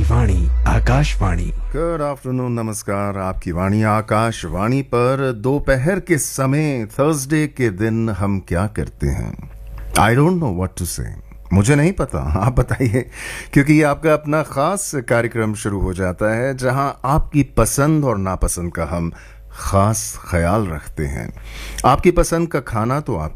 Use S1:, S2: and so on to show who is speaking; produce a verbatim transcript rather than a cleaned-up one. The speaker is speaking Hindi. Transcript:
S1: वाणी आकाशवाणी।
S2: गुड आफ्टरनून, नमस्कार। आपकी वाणी आकाशवाणी पर दोपहर के समय थर्सडे के दिन हम क्या करते हैं? I don't know what to से। मुझे नहीं पता, आप बताइए, क्योंकि ये आपका अपना खास कार्यक्रम शुरू हो जाता है जहां आपकी पसंद और नापसंद का हम खास ख्याल रखते हैं। आपकी पसंद का खाना तो आप